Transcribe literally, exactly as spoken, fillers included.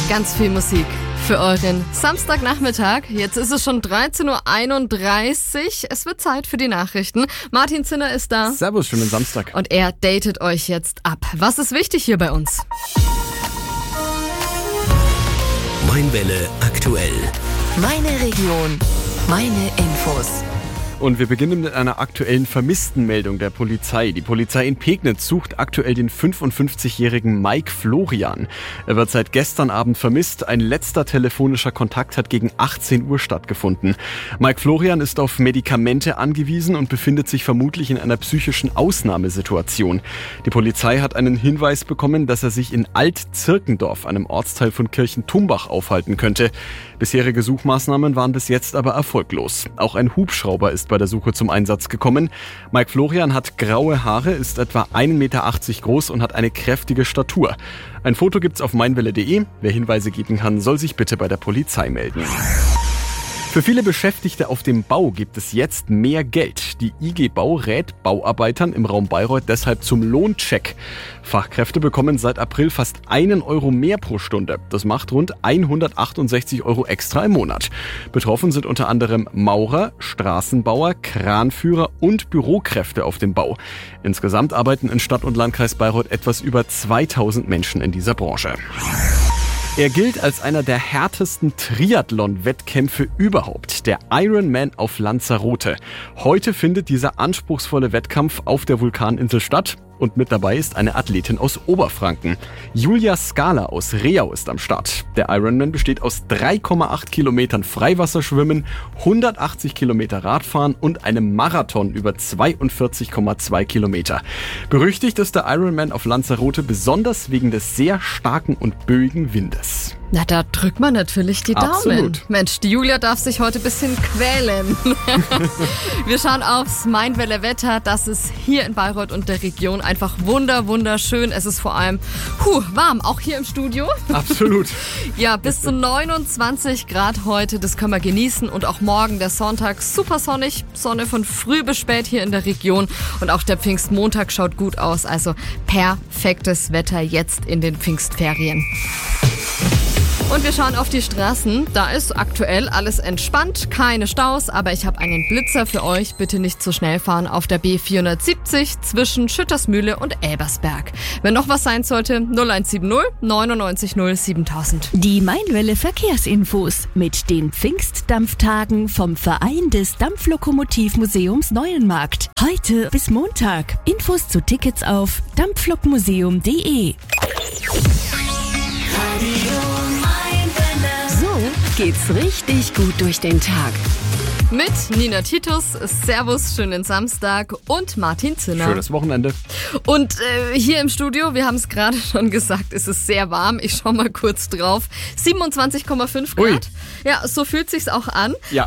Ganz viel Musik für euren Samstagnachmittag. Jetzt ist es schon dreizehn Uhr einunddreißig. Es wird Zeit für die Nachrichten. Martin Zinner ist da. Servus, schönen Samstag. Und er datet euch jetzt ab. Was ist wichtig hier bei uns? Mainwelle aktuell. Meine Region, meine Infos. Und wir beginnen mit einer aktuellen Vermisstenmeldung der Polizei. Die Polizei in Pegnitz sucht aktuell den fünfundfünfzigjährigen Mike Florian. Er wird seit gestern Abend vermisst. Ein letzter telefonischer Kontakt hat gegen achtzehn Uhr stattgefunden. Mike Florian ist auf Medikamente angewiesen und befindet sich vermutlich in einer psychischen Ausnahmesituation. Die Polizei hat einen Hinweis bekommen, dass er sich in Alt-Zirkendorf, einem Ortsteil von Kirchentumbach, aufhalten könnte. Bisherige Suchmaßnahmen waren bis jetzt aber erfolglos. Auch ein Hubschrauber ist bei der Suche zum Einsatz gekommen. Mike Florian hat graue Haare, ist etwa ein Meter achtzig groß und hat eine kräftige Statur. Ein Foto gibt's auf mainwelle punkt de. Wer Hinweise geben kann, soll sich bitte bei der Polizei melden. Für viele Beschäftigte auf dem Bau gibt es jetzt mehr Geld. Die I G Bau rät Bauarbeitern im Raum Bayreuth deshalb zum Lohncheck. Fachkräfte bekommen seit April fast einen Euro mehr pro Stunde. Das macht rund hundertachtundsechzig Euro extra im Monat. Betroffen sind unter anderem Maurer, Straßenbauer, Kranführer und Bürokräfte auf dem Bau. Insgesamt arbeiten in Stadt und Landkreis Bayreuth etwas über zweitausend Menschen in dieser Branche. Er gilt als einer der härtesten Triathlon-Wettkämpfe überhaupt, der Ironman auf Lanzarote. Heute findet dieser anspruchsvolle Wettkampf auf der Vulkaninsel statt. Und mit dabei ist eine Athletin aus Oberfranken. Julia Skala aus Reau ist am Start. Der Ironman besteht aus drei Komma acht Kilometern Freiwasserschwimmen, hundertachtzig Kilometer Radfahren und einem Marathon über zweiundvierzig Komma zwei Kilometer. Berüchtigt ist der Ironman auf Lanzarote besonders wegen des sehr starken und böigen Windes. Na, da drückt man natürlich die Daumen. Absolut. Mensch, die Julia darf sich heute ein bisschen quälen. Wir schauen aufs Mainwelle Wetter. Das ist hier in Bayreuth und der Region einfach wunder, wunderschön. Es ist vor allem puh, warm, auch hier im Studio. Absolut. Ja, bis zu neunundzwanzig Grad heute, das können wir genießen. Und auch morgen, der Sonntag, super sonnig. Sonne von früh bis spät hier in der Region. Und auch der Pfingstmontag schaut gut aus. Also perfektes Wetter jetzt in den Pfingstferien. Und wir schauen auf die Straßen. Da ist aktuell alles entspannt, keine Staus, aber ich habe einen Blitzer für euch. Bitte nicht zu schnell fahren auf der B vierhundertsiebzig zwischen Schüttersmühle und Elbersberg. Wenn noch was sein sollte, null eins sieben null neunundneunzig null siebentausend. Die Mainwelle Verkehrsinfos mit den Pfingstdampftagen vom Verein des Dampflokomotivmuseums Neuenmarkt. Heute bis Montag. Infos zu Tickets auf dampflokmuseum punkt de. So geht's richtig gut durch den Tag. Mit Nina Titus, Servus, schönen Samstag und Martin Zinner. Schönes Wochenende. Und äh, hier im Studio, wir haben es gerade schon gesagt, ist es sehr warm. Ich schau mal kurz drauf. siebenundzwanzig Komma fünf Grad. Ui. Ja, so fühlt sich's auch an. Ja.